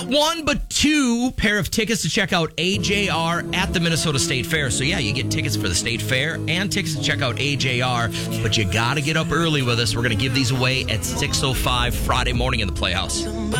one, but two pair of tickets to check out AJR at the Minnesota State Fair. So, yeah, you get tickets for the State Fair and tickets to check out AJR, but you got to get up early with us. We're going to give these away at 6:05 Friday morning in the Playhouse.